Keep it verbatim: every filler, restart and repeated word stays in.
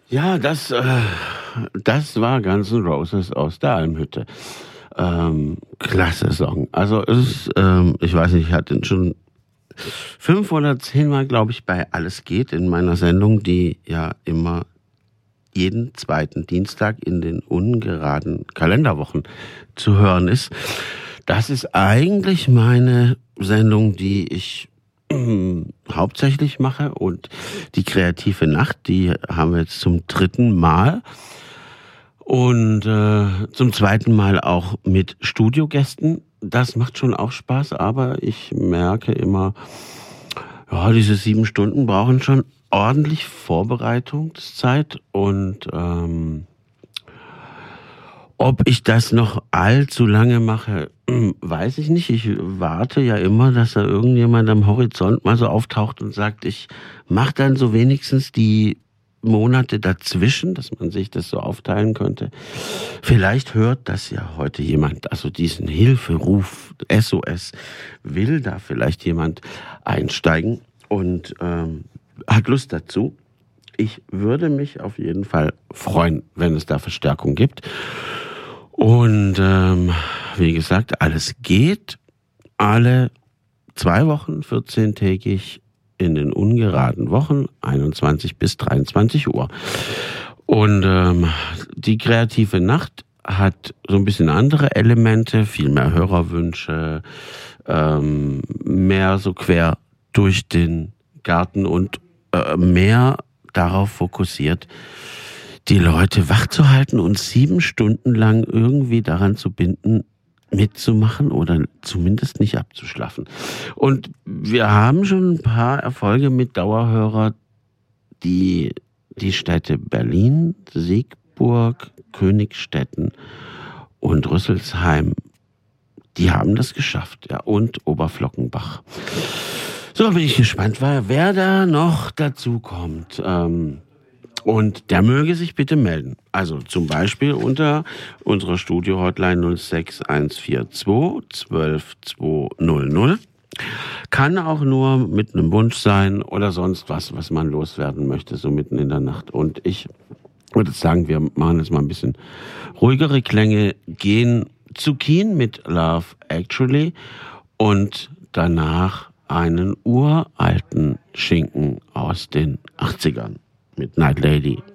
Ja, das, äh, das war Guns N' Roses aus der Almhütte. Ähm, klasse Song. Also es ist, ähm, ich weiß nicht, ich hatte ihn schon fünf oder zehn Mal, glaube ich, bei Alles geht in meiner Sendung, die ja immer jeden zweiten Dienstag in den ungeraden Kalenderwochen zu hören ist. Das ist eigentlich meine Sendung, die ich äh, hauptsächlich mache, und die kreative Nacht, die haben wir jetzt zum dritten Mal und äh, zum zweiten Mal auch mit Studiogästen. Das macht schon auch Spaß, aber ich merke immer, ja, diese sieben Stunden brauchen schon ordentlich Vorbereitungszeit, und ähm, ob ich das noch allzu lange mache, weiß ich nicht. Ich warte ja immer, dass da irgendjemand am Horizont mal so auftaucht und sagt, ich mache dann so wenigstens die Monate dazwischen, dass man sich das so aufteilen könnte. Vielleicht hört das ja heute jemand, also diesen Hilferuf, S O S, will da vielleicht jemand einsteigen und ähm, hat Lust dazu. Ich würde mich auf jeden Fall freuen, wenn es da Verstärkung gibt. Und ähm, wie gesagt, alles geht. Alle zwei Wochen, vierzehntägig in den ungeraden Wochen, einundzwanzig bis dreiundzwanzig Uhr. Und ähm, die kreative Nacht hat so ein bisschen andere Elemente, viel mehr Hörerwünsche, ähm, mehr so quer durch den Garten und äh, mehr darauf fokussiert, die Leute wach zu halten und sieben Stunden lang irgendwie daran zu binden, mitzumachen oder zumindest nicht abzuschlafen. Und wir haben schon ein paar Erfolge mit Dauerhörer, die die Städte Berlin, Siegburg, Königstetten und Rüsselsheim, die haben das geschafft, ja, und Oberflockenbach. So, bin ich gespannt, wer da noch dazu kommt. Ähm, Und der möge sich bitte melden. Also zum Beispiel unter unserer Studio-Hotline null sechs eins vier zwei zwölf zweihundert. Kann auch nur mit einem Wunsch sein oder sonst was, was man loswerden möchte, so mitten in der Nacht. Und ich würde sagen, wir machen jetzt mal ein bisschen ruhigere Klänge, gehen zu Keen mit Love Actually und danach einen uralten Schinken aus den achtzigern mit Night Lady.